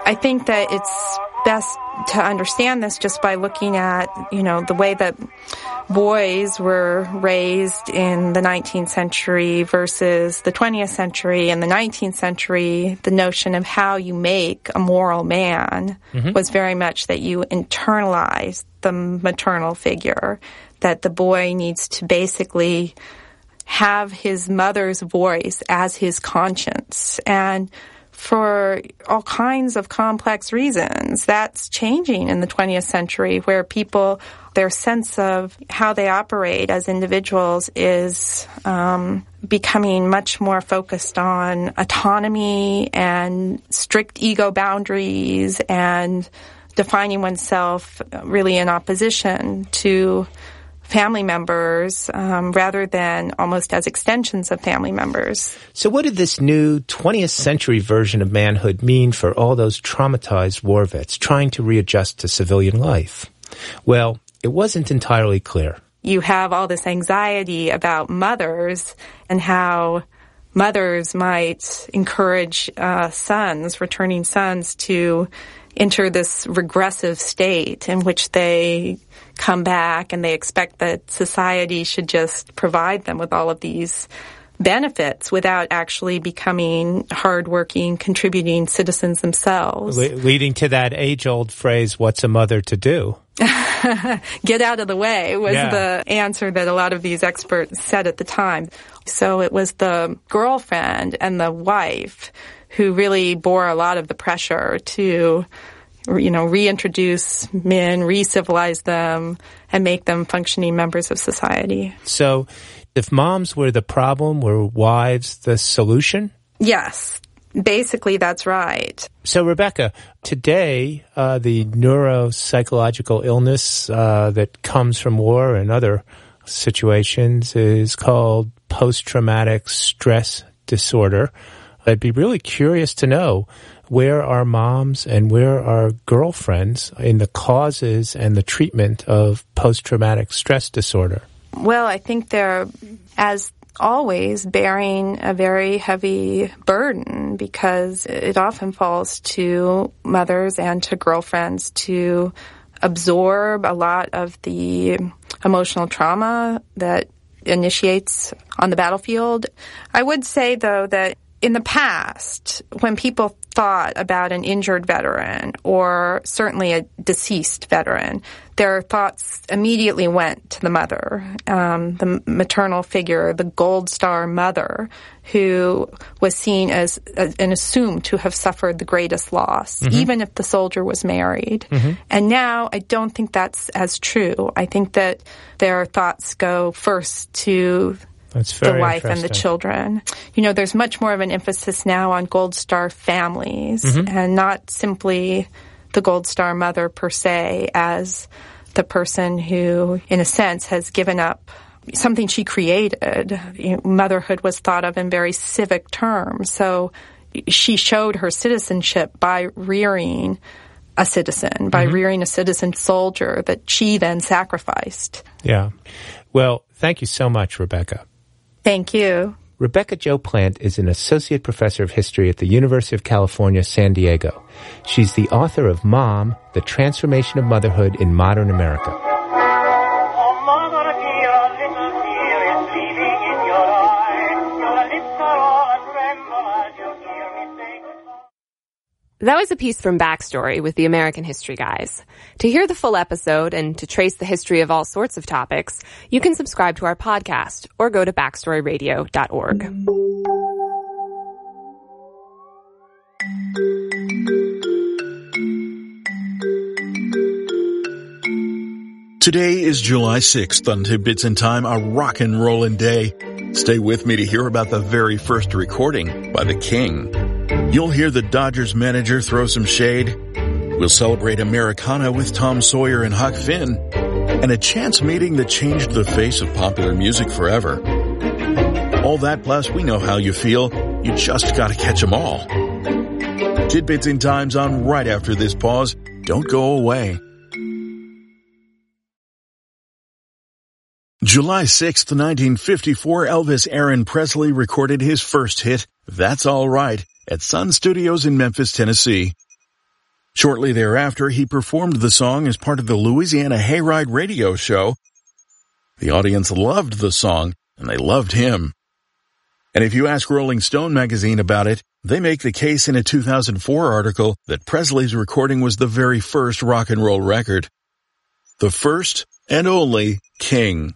I think that it's best to understand this just by looking at, the way that boys were raised in the 19th century versus the 20th century. In the 19th century, the notion of how you make a moral man was very much that you internalize the maternal figure, that the boy needs to basically have his mother's voice as his conscience. And for all kinds of complex reasons, that's changing in the 20th century, where people, their sense of how they operate as individuals is becoming much more focused on autonomy and strict ego boundaries and defining oneself really in opposition to family members rather than almost as extensions of family members. So what did this new 20th century version of manhood mean for all those traumatized war vets trying to readjust to civilian life? Well, it wasn't entirely clear. You have all this anxiety about mothers and how mothers might encourage returning sons, to enter this regressive state in which they come back and they expect that society should just provide them with all of these benefits without actually becoming hardworking, contributing citizens themselves. Leading to that age-old phrase, what's a mother to do? Get out of the way was the answer that a lot of these experts said at the time. So it was the girlfriend and the wife who really bore a lot of the pressure to reintroduce men, re-civilize them, and make them functioning members of society. So if moms were the problem, were wives the solution? Yes, basically that's right. So Rebecca, today the neuropsychological illness that comes from war and other situations is called post-traumatic stress disorder. I'd be really curious to know, where are moms and where are girlfriends in the causes and the treatment of post-traumatic stress disorder? Well, I think they're, as always, bearing a very heavy burden, because it often falls to mothers and to girlfriends to absorb a lot of the emotional trauma that initiates on the battlefield. I would say, though, that in the past, when people thought about an injured veteran or certainly a deceased veteran, their thoughts immediately went to the mother, the maternal figure, the Gold Star mother, who was seen as and assumed to have suffered the greatest loss, even if the soldier was married. And now I don't think that's as true. I think that their thoughts go first to the wife and the children. There's much more of an emphasis now on Gold Star families and not simply the Gold Star mother per se as the person who, in a sense, has given up something she created. Motherhood was thought of in very civic terms. So she showed her citizenship by rearing a citizen, by rearing a citizen soldier that she then sacrificed. Yeah. Well, thank you so much, Rebecca. Thank you. Rebecca Jo Plant is an associate professor of history at the University of California, San Diego. She's the author of Mom, The Transformation of Motherhood in Modern America. That was a piece from Backstory with the American History Guys. To hear the full episode and to trace the history of all sorts of topics, you can subscribe to our podcast or go to backstoryradio.org. Today is July 6th on Tidbits in Time, a rock and rollin' day. Stay with me to hear about the very first recording by the King. You'll hear the Dodgers manager throw some shade. We'll celebrate Americana with Tom Sawyer and Huck Finn. And a chance meeting that changed the face of popular music forever. All that plus we know how you feel. You just gotta catch 'em all. Tidbits in Time's on right after this pause. Don't go away. July 6th, 1954, Elvis Aaron Presley recorded his first hit, That's All Right, at Sun Studios in Memphis, Tennessee. Shortly thereafter, he performed the song as part of the Louisiana Hayride radio show. The audience loved the song, and they loved him. And if you ask Rolling Stone magazine about it, they make the case in a 2004 article that Presley's recording was the very first rock and roll record. The first and only King.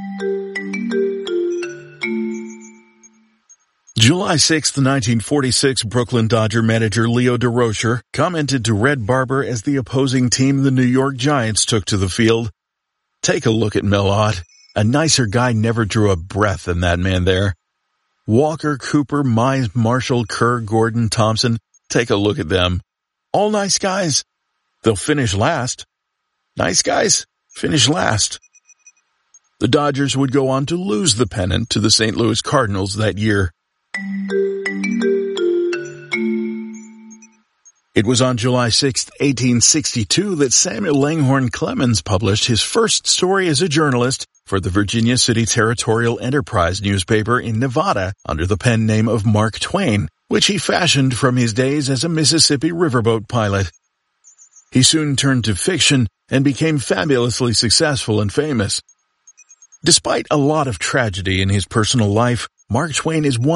July 6, 1946, Brooklyn Dodger manager Leo Durocher commented to Red Barber as the opposing team, the New York Giants, took to the field. "Take a look at Mel Ott. A nicer guy never drew a breath than that man there. Walker, Cooper, Mize, Marshall, Kerr, Gordon, Thompson. Take a look at them. All nice guys. They'll finish last. Nice guys finish last." The Dodgers would go on to lose the pennant to the St. Louis Cardinals that year. It was on July 6, 1862 that Samuel Langhorne Clemens published his first story as a journalist for the Virginia City Territorial Enterprise newspaper in Nevada under the pen name of Mark Twain, which he fashioned from his days as a Mississippi riverboat pilot. He soon turned to fiction and became fabulously successful and famous. Despite a lot of tragedy in his personal life, Mark Twain is one